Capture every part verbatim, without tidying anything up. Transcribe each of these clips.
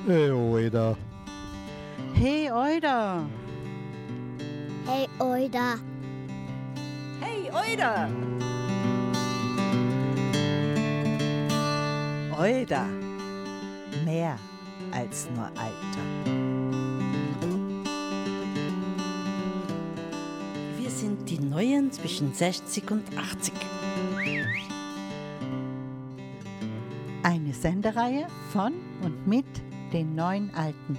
Hey, Oida. Hey, Oida. Hey, Oida. Hey, Oida. Oida. Mehr als nur Alter. Wir sind die Neuen zwischen sechzig und achtzig. Eine Sendereihe von und mit den neuen Alten.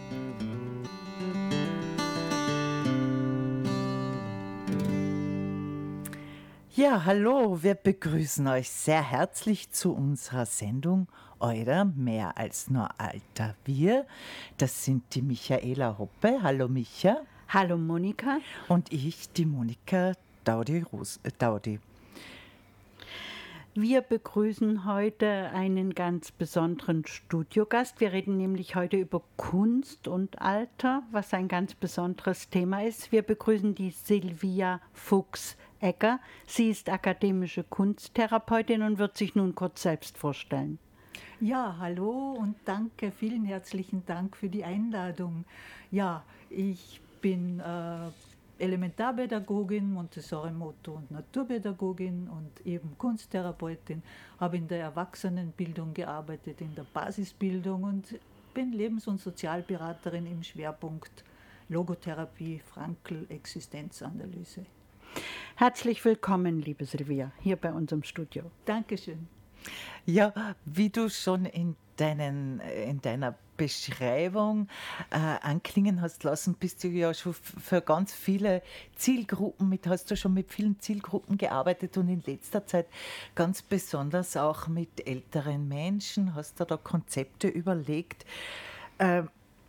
Ja, hallo, wir begrüßen euch sehr herzlich zu unserer Sendung Oida, mehr als nur Alter. Wir, das sind die Michaela Hoppe. Hallo Micha. Hallo Monika. Und ich, die Monika Daudi. Daudi. Wir begrüßen heute einen ganz besonderen Studiogast. Wir reden nämlich heute über Kunst und Alter, was ein ganz besonderes Thema ist. Wir begrüßen die Silvia Fuchs-Egger. Sie ist akademische Kunsttherapeutin und wird sich nun kurz selbst vorstellen. Ja, hallo und danke, vielen herzlichen Dank für die Einladung. Ja, ich bin äh, Elementarpädagogin, Montessori-Motto- und Naturpädagogin und eben Kunsttherapeutin, habe in der Erwachsenenbildung gearbeitet, in der Basisbildung und bin Lebens- und Sozialberaterin im Schwerpunkt Logotherapie, Frankl, Existenzanalyse. Herzlich willkommen, liebe Silvia, hier bei uns im Studio. Dankeschön. Ja, wie du schon in, deinen, in deiner Beschreibung äh, anklingen hast lassen, bist du ja schon für ganz viele Zielgruppen mit, hast du schon mit vielen Zielgruppen gearbeitet und in letzter Zeit ganz besonders auch mit älteren Menschen, hast du da Konzepte überlegt. Äh,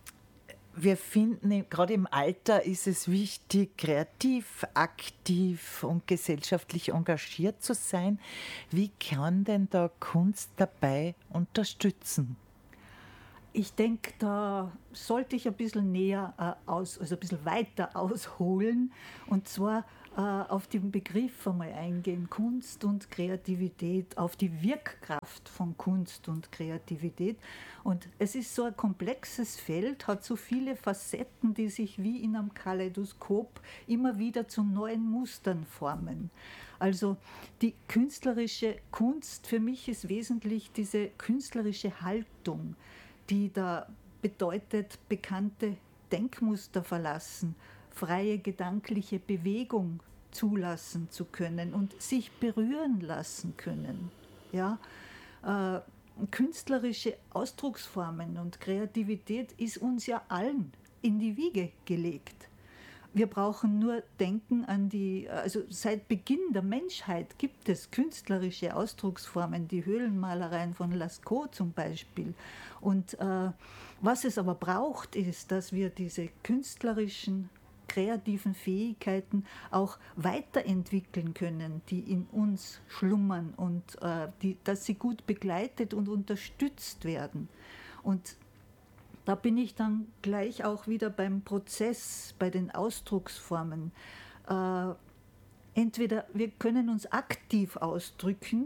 Wir finden, gerade im Alter ist es wichtig, kreativ, aktiv und gesellschaftlich engagiert zu sein. Wie kann denn da Kunst dabei unterstützen? Ich denke, da sollte ich ein bisschen näher äh, aus, also ein bisschen weiter ausholen, und zwar äh, auf den Begriff einmal eingehen, Kunst und Kreativität, auf die Wirkkraft von Kunst und Kreativität. Und es ist so ein komplexes Feld, hat so viele Facetten, die sich wie in einem Kaleidoskop immer wieder zu neuen Mustern formen. Also die künstlerische Kunst für mich ist wesentlich diese künstlerische Haltung, die da bedeutet, bekannte Denkmuster verlassen, freie gedankliche Bewegung zulassen zu können und sich berühren lassen können. Ja? Äh, künstlerische Ausdrucksformen und Kreativität ist uns ja allen in die Wiege gelegt. Wir brauchen nur denken an die, also seit Beginn der Menschheit gibt es künstlerische Ausdrucksformen, die Höhlenmalereien von Lascaux zum Beispiel. Und äh, was es aber braucht, ist, dass wir diese künstlerischen, kreativen Fähigkeiten auch weiterentwickeln können, die in uns schlummern und äh, die, dass sie gut begleitet und unterstützt werden. Und da bin ich dann gleich auch wieder beim Prozess, bei den Ausdrucksformen. Äh, entweder wir können uns aktiv ausdrücken,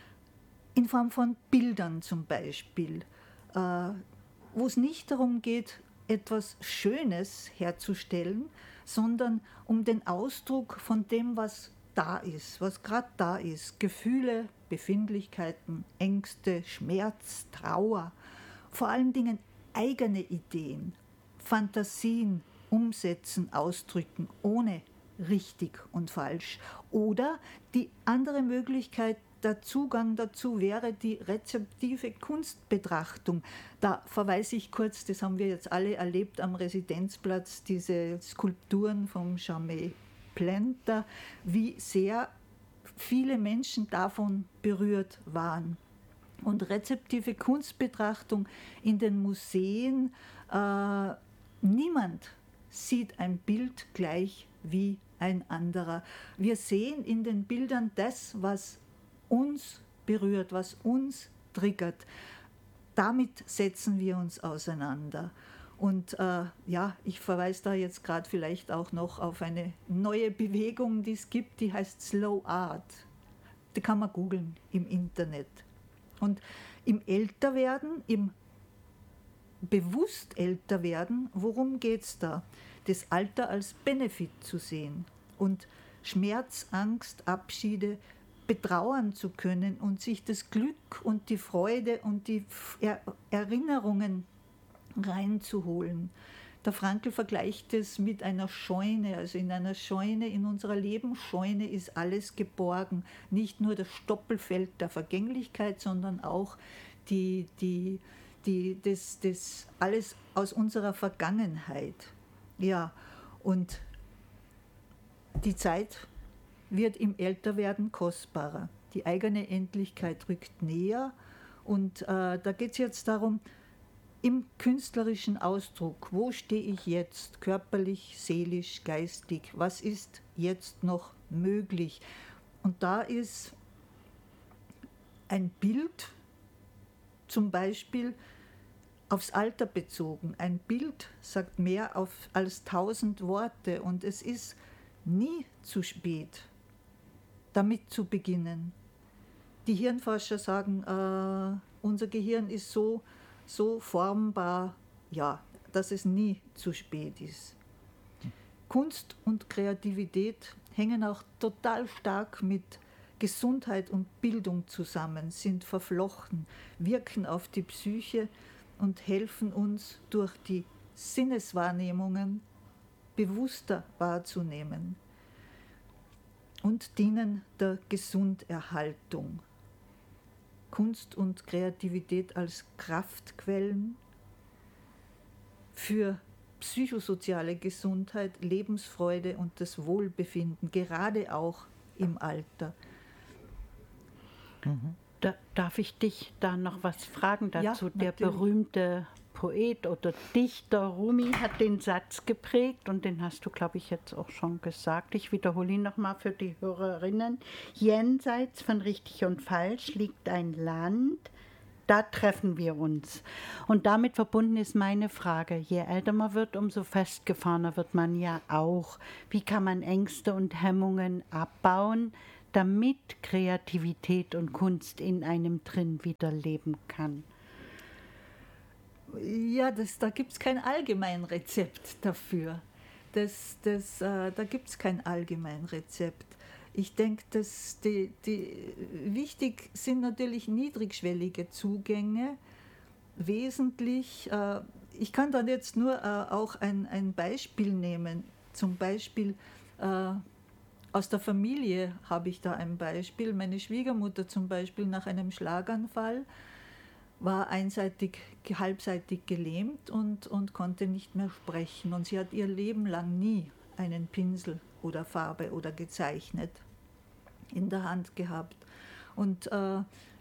in Form von Bildern zum Beispiel, äh, wo es nicht darum geht, etwas Schönes herzustellen, sondern um den Ausdruck von dem, was da ist, was gerade da ist. Gefühle, Befindlichkeiten, Ängste, Schmerz, Trauer, vor allen Dingen eigene Ideen, Fantasien umsetzen, ausdrücken, ohne richtig und falsch. Oder die andere Möglichkeit, der Zugang dazu wäre die rezeptive Kunstbetrachtung. Da verweise ich kurz, das haben wir jetzt alle erlebt am Residenzplatz, diese Skulpturen vom Jamais Plenter, wie sehr viele Menschen davon berührt waren. Und rezeptive Kunstbetrachtung in den Museen, äh, niemand sieht ein Bild gleich wie ein anderer. Wir sehen in den Bildern das, was uns berührt, was uns triggert. Damit setzen wir uns auseinander. Und äh, ja, ich verweise da jetzt gerade vielleicht auch noch auf eine neue Bewegung, die es gibt, die heißt Slow Art. Die kann man googeln im Internet. Und im Älterwerden, im bewusst älter werden, worum geht es da? Das Alter als Benefit zu sehen und Schmerz, Angst, Abschiede betrauern zu können und sich das Glück und die Freude und die er- Erinnerungen reinzuholen. Der Frankl vergleicht es mit einer Scheune, also in einer Scheune, in unserer Lebensscheune ist alles geborgen. Nicht nur das Stoppelfeld der Vergänglichkeit, sondern auch die, die, die, das, das alles aus unserer Vergangenheit. Ja, und die Zeit wird im Älterwerden kostbarer. Die eigene Endlichkeit rückt näher und äh, da geht es jetzt darum, im künstlerischen Ausdruck, wo stehe ich jetzt, körperlich, seelisch, geistig, was ist jetzt noch möglich? Und da ist ein Bild, zum Beispiel aufs Alter bezogen. Ein Bild sagt mehr auf, als tausend Worte und es ist nie zu spät, damit zu beginnen. Die Hirnforscher sagen, äh, unser Gehirn ist so so formbar, ja, dass es nie zu spät ist. Kunst und Kreativität hängen auch total stark mit Gesundheit und Bildung zusammen, sind verflochten, wirken auf die Psyche und helfen uns durch die Sinneswahrnehmungen bewusster wahrzunehmen und dienen der Gesunderhaltung. Kunst und Kreativität als Kraftquellen für psychosoziale Gesundheit, Lebensfreude und das Wohlbefinden, gerade auch im Alter. Mhm. Da, darf ich dich da noch was fragen dazu? Ja, der natürlich. berühmte Poet oder Dichter Rumi hat den Satz geprägt und den hast du, glaube ich, jetzt auch schon gesagt. Ich wiederhole ihn nochmal für die Hörerinnen. Jenseits von richtig und falsch liegt ein Land, da treffen wir uns. Und damit verbunden ist meine Frage, je älter man wird, umso festgefahrener wird man ja auch. Wie kann man Ängste und Hemmungen abbauen, damit Kreativität und Kunst in einem drin wieder leben kann? Ja, das, da gibt es kein Allgemeinrezept dafür. Das, das, äh, da gibt es kein Allgemeinrezept. Ich denke, dass die, die, wichtig sind natürlich niedrigschwellige Zugänge. Wesentlich, äh, ich kann dann jetzt nur äh, auch ein, ein Beispiel nehmen. Zum Beispiel äh, aus der Familie habe ich da ein Beispiel. Meine Schwiegermutter zum Beispiel nach einem Schlaganfall war einseitig, halbseitig gelähmt und, und konnte nicht mehr sprechen. Und sie hat ihr Leben lang nie einen Pinsel oder Farbe oder gezeichnet in der Hand gehabt. Und äh,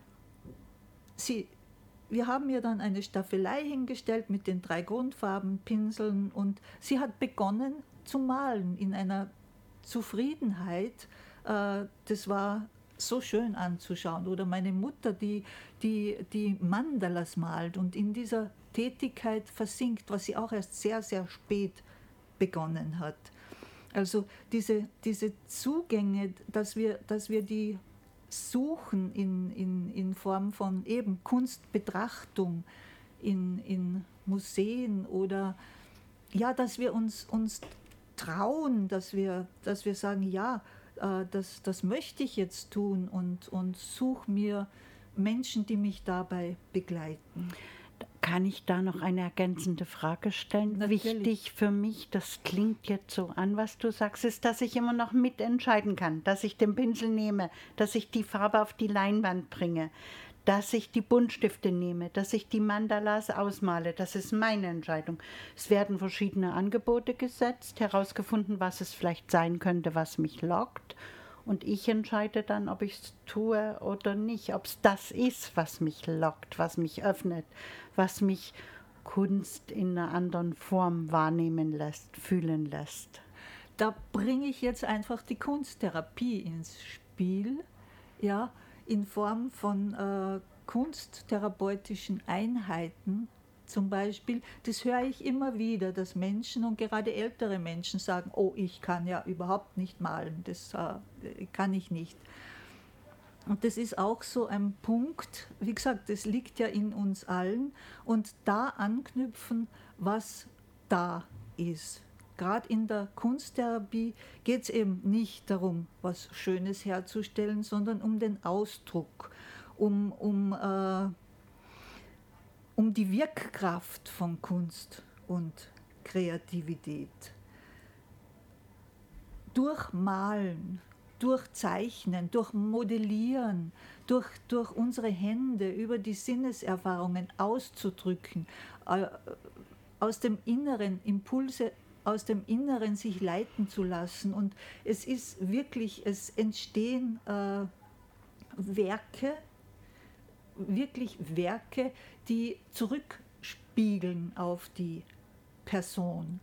sie, wir haben ihr dann eine Staffelei hingestellt mit den drei Grundfarben, Pinseln, und sie hat begonnen zu malen in einer Zufriedenheit. Äh, das war so schön anzuschauen. Oder meine Mutter, die, die, die Mandalas malt und in dieser Tätigkeit versinkt, was sie auch erst sehr, sehr spät begonnen hat. Also diese, diese Zugänge, dass wir, dass wir die suchen in, in, in Form von eben Kunstbetrachtung in, in Museen oder ja, dass wir uns, uns trauen, dass wir, dass wir sagen, ja, Das, das möchte ich jetzt tun und, und suche mir Menschen, die mich dabei begleiten. Kann ich da noch eine ergänzende Frage stellen? Natürlich. Wichtig für mich, das klingt jetzt so an, was du sagst, ist, dass ich immer noch mitentscheiden kann, dass ich den Pinsel nehme, dass ich die Farbe auf die Leinwand bringe, dass ich die Buntstifte nehme, dass ich die Mandalas ausmale. Das ist meine Entscheidung. Es werden verschiedene Angebote gesetzt, herausgefunden, was es vielleicht sein könnte, was mich lockt. Und ich entscheide dann, ob ich es tue oder nicht, ob es das ist, was mich lockt, was mich öffnet, was mich Kunst in einer anderen Form wahrnehmen lässt, fühlen lässt. Da bringe ich jetzt einfach die Kunsttherapie ins Spiel, ja, in Form von äh, kunsttherapeutischen Einheiten zum Beispiel. Das höre ich immer wieder, dass Menschen und gerade ältere Menschen sagen, oh, ich kann ja überhaupt nicht malen, das äh, kann ich nicht. Und das ist auch so ein Punkt, wie gesagt, das liegt ja in uns allen und da anknüpfen, was da ist. Gerade in der Kunsttherapie geht es eben nicht darum, was Schönes herzustellen, sondern um den Ausdruck, um, um, äh, um die Wirkkraft von Kunst und Kreativität. Durch Malen, durch Zeichnen, durch Modellieren, durch, durch unsere Hände, über die Sinneserfahrungen auszudrücken, äh, aus dem Inneren Impulse, aus dem Inneren sich leiten zu lassen. Und es ist wirklich, es entstehen äh, Werke, wirklich Werke, die zurückspiegeln auf die Person.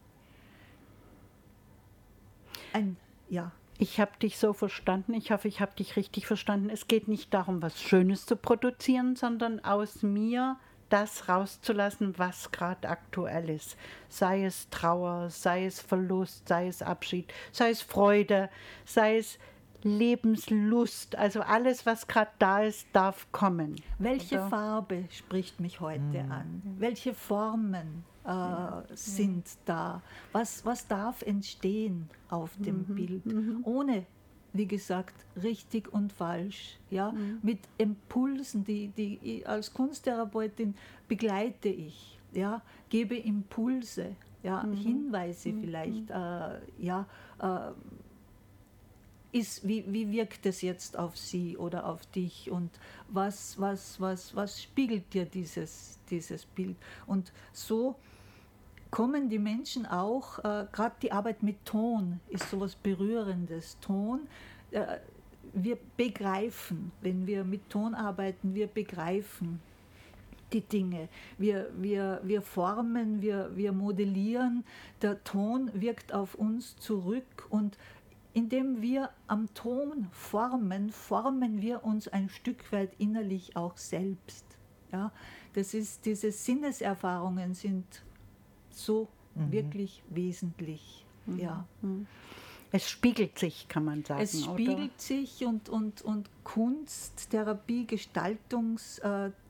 Ein, ja. Ich habe dich so verstanden, ich hoffe, ich habe dich richtig verstanden. Es geht nicht darum, was Schönes zu produzieren, sondern aus mir das rauszulassen, was gerade aktuell ist. Sei es Trauer, sei es Verlust, sei es Abschied, sei es Freude, sei es Lebenslust. Also alles, was gerade da ist, darf kommen. Welche Oder? Farbe spricht mich heute mhm. an? Welche Formen äh, ja. sind da? Was, was darf entstehen auf dem mhm. Bild? Mhm. Ohne, wie gesagt, richtig und falsch. Ja? Mhm. Mit Impulsen, die, die als Kunsttherapeutin begleite ich. Ja? Gebe Impulse, ja? Mhm. Hinweise mhm. vielleicht. Äh, ja, äh, Ist, wie, wie wirkt es jetzt auf sie oder auf dich und was, was, was, was spiegelt dir dieses, dieses Bild? Und so kommen die Menschen auch, äh, gerade die Arbeit mit Ton ist so was Berührendes. Ton, äh, wir begreifen, wenn wir mit Ton arbeiten, wir begreifen die Dinge. Wir, wir, wir formen, wir, wir modellieren, der Ton wirkt auf uns zurück und indem wir am Ton formen, formen wir uns ein Stück weit innerlich auch selbst. Ja, das ist, diese Sinneserfahrungen sind so mhm. wirklich wesentlich. Mhm. Ja. Es spiegelt sich, kann man sagen. Es spiegelt oder? sich und, und, und Kunst, Therapie, Gestaltungstherapie